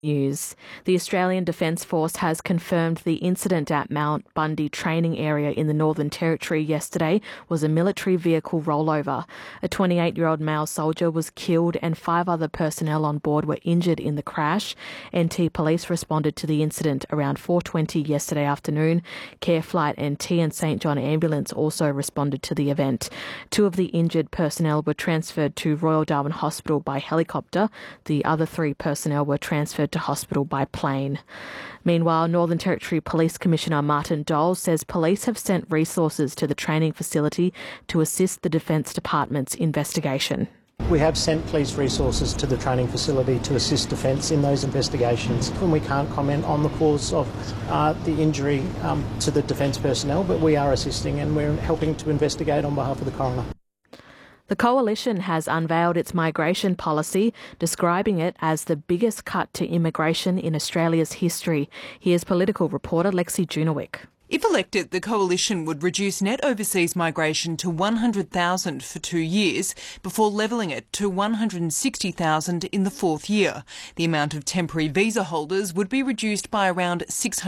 News. The Australian Defence Force has confirmed the incident at Mount Bundy training area in the Northern Territory yesterday was a military vehicle rollover. A 28-year-old male soldier was killed and 5 other personnel on board were injured in the crash. NT Police responded to the incident around 4:20 yesterday afternoon. Careflight NT and St John Ambulance also responded to the event. 2 of the injured personnel were transferred to Royal Darwin Hospital by helicopter. The other 3 personnel were transferred to hospital by plane. Meanwhile, Northern Territory Police Commissioner Martin Dole says police have sent resources to the training facility to assist the Defence Department's investigation. We have sent police resources to the training facility to assist Defence in those investigations. And we can't comment on the cause of the injury to the Defence personnel, but we are assisting and we're helping to investigate on behalf of the coroner. The Coalition has unveiled its migration policy, describing it as the biggest cut to immigration in Australia's history. Here's political reporter Lexi Junowick. If elected, the Coalition would reduce net overseas migration to 100,000 for 2 years before levelling it to 160,000 in the 4th year. The amount of temporary visa holders would be reduced by around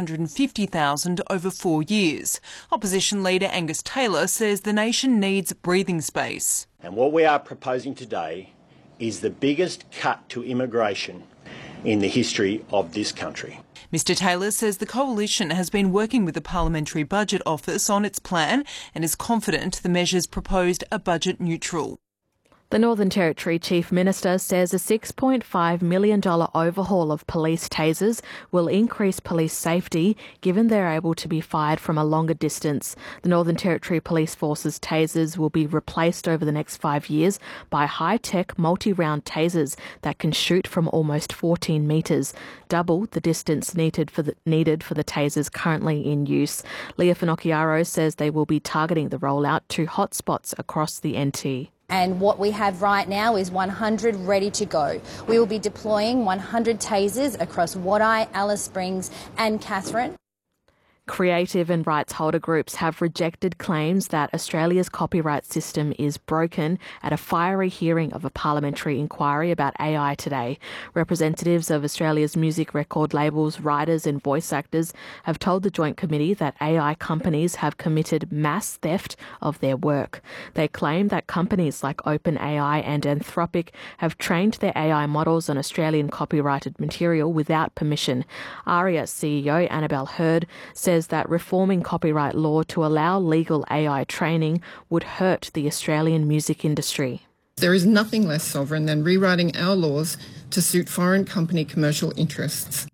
650,000 over 4 years. Opposition leader Angus Taylor says the nation needs breathing space. And what we are proposing today is the biggest cut to immigration in the history of this country. Mr Taylor says the Coalition has been working with the Parliamentary Budget Office on its plan and is confident the measures proposed are budget neutral. The Northern Territory Chief Minister says a $6.5 million overhaul of police tasers will increase police safety, given they're able to be fired from a longer distance. The Northern Territory Police Force's tasers will be replaced over the next 5 years by high-tech multi-round tasers that can shoot from almost 14 metres, double the distance needed for the tasers currently in use. Leah Finocchiaro says they will be targeting the rollout to hotspots across the NT. And what we have right now is 100 ready to go. We will be deploying 100 tasers across Wadeye, Alice Springs and Katherine. Creative and rights holder groups have rejected claims that Australia's copyright system is broken at a fiery hearing of a parliamentary inquiry about AI today. Representatives of Australia's music record labels, writers and voice actors have told the Joint Committee that AI companies have committed mass theft of their work. They claim that companies like OpenAI and Anthropic have trained their AI models on Australian copyrighted material without permission. ARIA CEO Annabelle Hurd says that reforming copyright law to allow legal AI training would hurt the Australian music industry. There is nothing less sovereign than rewriting our laws to suit foreign company commercial interests.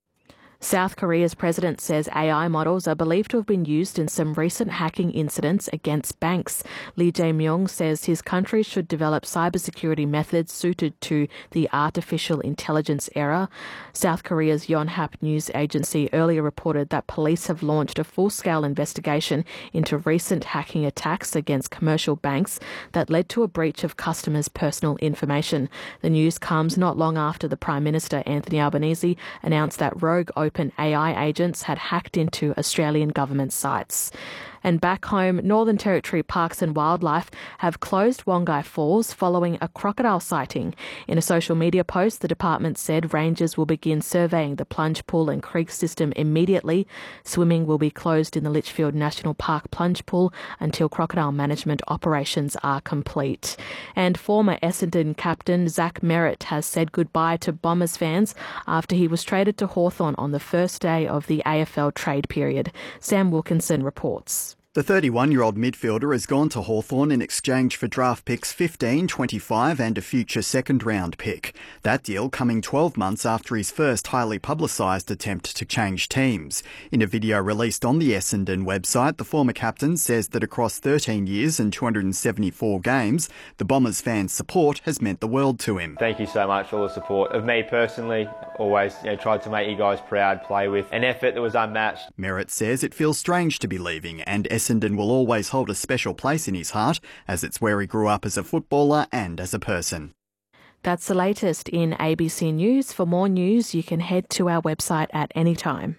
South Korea's president says AI models are believed to have been used in some recent hacking incidents against banks. Lee Jae-myung says his country should develop cybersecurity methods suited to the artificial intelligence era. South Korea's Yonhap news agency earlier reported that police have launched a full-scale investigation into recent hacking attacks against commercial banks that led to a breach of customers' personal information. The news comes not long after the Prime Minister, Anthony Albanese, announced that rogue OpenAI agents had hacked into Australian government sites. And back home, Northern Territory Parks and Wildlife have closed Wongai Falls following a crocodile sighting. In a social media post, the department said rangers will begin surveying the plunge pool and creek system immediately. Swimming will be closed in the Litchfield National Park plunge pool until crocodile management operations are complete. And former Essendon captain Zach Merrett has said goodbye to Bombers fans after he was traded to Hawthorn on the first day of the AFL trade period. Sam Wilkinson reports. The 31-year-old midfielder has gone to Hawthorn in exchange for draft picks 15, 25 and a future second-round pick. That deal coming 12 months after his first highly publicised attempt to change teams. In a video released on the Essendon website, the former captain says that across 13 years and 274 games, the Bombers fans' support has meant the world to him. Thank you so much for all the support. Of me personally, always tried to make you guys proud, play with an effort that was unmatched. Merrett says it feels strange to be leaving, and Essendon will always hold a special place in his heart, as it's where he grew up as a footballer and as a person. That's the latest in ABC News. For more news, you can head to our website at any time.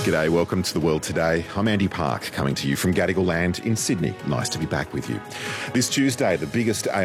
G'day, welcome to The World Today. I'm Andy Park, coming to you from Gadigal Land in Sydney. Nice to be back with you. This Tuesday, the biggest AI